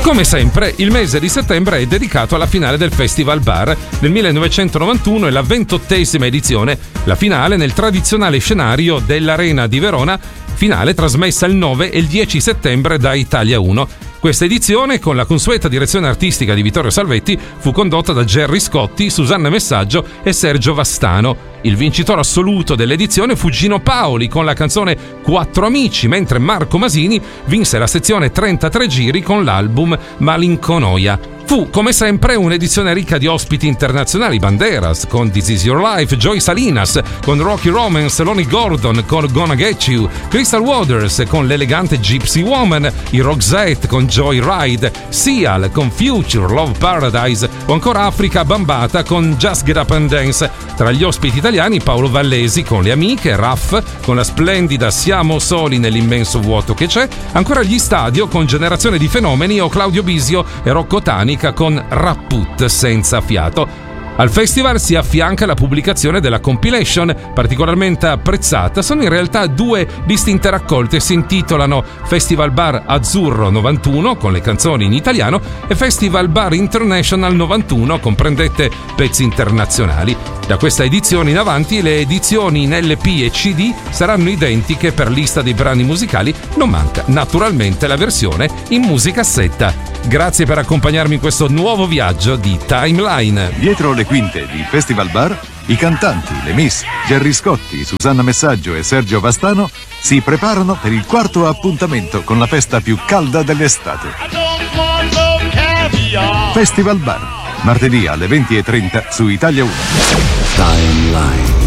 Come sempre, il mese di settembre è dedicato alla finale del Festival Bar. Nel 1991 è la 28ª edizione, la finale nel tradizionale scenario dell'Arena di Verona, finale trasmessa il 9 e il 10 settembre da Italia 1. Questa edizione, con la consueta direzione artistica di Vittorio Salvetti, fu condotta da Gerry Scotti, Susanna Messaggio e Sergio Vastano. Il vincitore assoluto dell'edizione fu Gino Paoli con la canzone Quattro Amici, mentre Marco Masini vinse la sezione 33 giri con l'album Malinconoia. Fu, come sempre, un'edizione ricca di ospiti internazionali: Banderas con This Is Your Life, Joy Salinas con Rocky Romance, Lonnie Gordon con Gonna Get You, Crystal Waters con l'elegante Gypsy Woman, i Roxette con Joyride, Seal con Future, Love Paradise o ancora Africa Bambata con Just Get Up and Dance. Tra gli ospiti italiani Paolo Vallesi con Le Amiche, Raff con la splendida Siamo soli nell'immenso vuoto che c'è, ancora gli Stadio con Generazione di Fenomeni o Claudio Bisio e Rocco Tani con Rapput senza fiato. Al festival si affianca la pubblicazione della compilation, particolarmente apprezzata. Sono in realtà due distinte raccolte, si intitolano Festival Bar Azzurro 91 con le canzoni in italiano e Festival Bar International 91, comprendete pezzi internazionali. Da questa edizione in avanti le edizioni in LP e CD saranno identiche per lista dei brani musicali, non manca naturalmente la versione in musicassetta. Grazie per accompagnarmi in questo nuovo viaggio di Timeline. Dietro le quinte di Festival Bar, i cantanti, le Miss, Gerry Scotti, Susanna Messaggio e Sergio Vastano si preparano per il quarto appuntamento con la festa più calda dell'estate. Festival Bar, martedì alle 20:30 su Italia 1. Timeline.